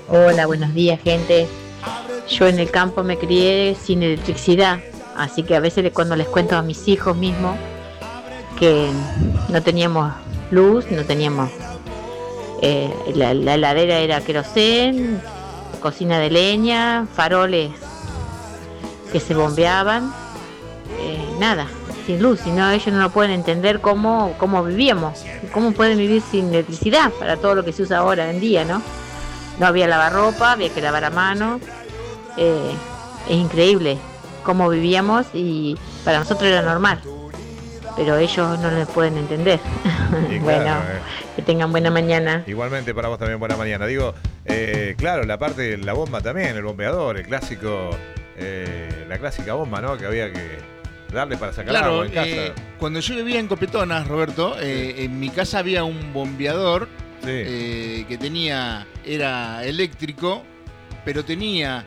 Hola, buenos días, gente. Yo en el campo me crié sin electricidad, así que a veces cuando les cuento a mis hijos mismos que no teníamos luz, no teníamos, la heladera era querosén, cocina de leña, faroles que se bombeaban, nada, sin luz, si no ellos no lo pueden entender cómo vivíamos, cómo pueden vivir sin electricidad para todo lo que se usa ahora en día, ¿no? No había lavarropa, había que lavar a mano. eh, es increíble cómo vivíamos y para nosotros era normal, pero ellos no lo pueden entender. Y Bueno, claro, que tengan buena mañana. igualmente para vos también buena mañana. Digo, claro, la parte de la bomba también, el bombeador, el clásico, la clásica bomba, ¿no? Que había que darle para sacar Claro, agua en casa. cuando yo vivía en Copetonas, Roberto, en mi casa había un bombeador Sí. que era eléctrico, pero tenía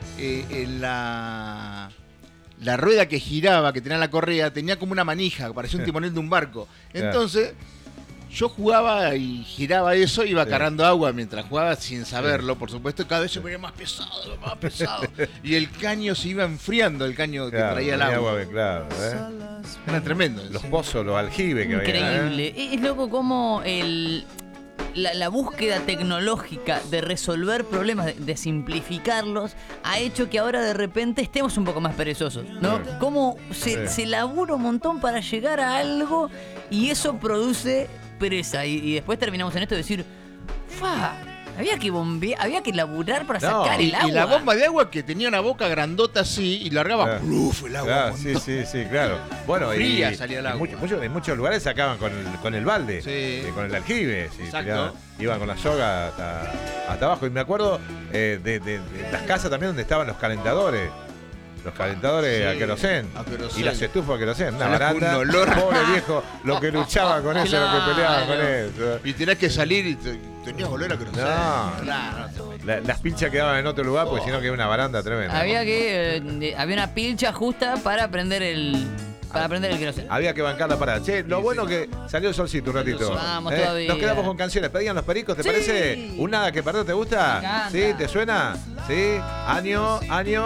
la rueda que giraba, que tenía la correa, tenía como una manija, que parecía un timonel de un barco. Entonces, yo jugaba y giraba eso, iba cargando agua mientras jugaba sin saberlo, por supuesto, y cada vez se ponía más pesado, más pesado. Y el caño se iba enfriando, el caño que Claro, traía el tenía agua. claro, Era tremendo. Los pozos, los aljibes que había. Increíble. Es loco como la búsqueda tecnológica de resolver problemas, de simplificarlos, ha hecho que ahora de repente estemos un poco más perezosos, ¿no? Sí. Cómo Sí. se labura un montón para llegar a algo y eso produce pereza. Y después terminamos en esto de decir, ¡fa! Había que bombear, había que laburar para No, sacar el agua. Y la bomba de agua que tenía una boca grandota así y largaba ¡pluf! El agua. Claro, sí, claro. Bueno, Fría salía el agua. En muchos lugares sacaban con el balde, Sí. con el aljibe. Sí, Exacto. iban con la soga hasta abajo. Y me acuerdo de las casas también donde estaban los calentadores. Los calentadores Sí, a querosén. a querosén. Y las estufas a querosén. Una Salía con baranda. un olor. Pobre viejo, lo que luchaba con eso, lo que peleaba con eso. Y tenías que salir y tenías olor a querosén. No. Claro. Las pinchas quedaban en otro lugar, porque si no quedaba una baranda tremenda. Había que había una pilcha justa para prender el queroseno. Había que bancar la parada. Che, lo bueno que salió el solcito un ratito. Vamos todavía. Nos quedamos con canciones. Pedían los pericos, ¿te parece? ¿Un nada que perder te Me gusta? encanta. ¿Sí? ¿Te suena? ¿Sí? Año. A ver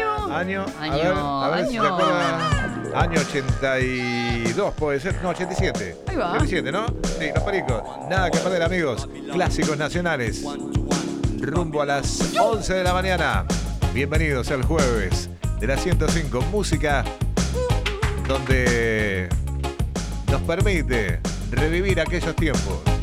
si te acuerdas. Año 82, puede ser. No, 87. Ahí va. 87, ¿no? Sí, los pericos. Nada que perder, amigos. Clásicos nacionales. Rumbo a las 11 de la mañana. Bienvenidos al jueves de la 105. Música donde nos permite revivir aquellos tiempos.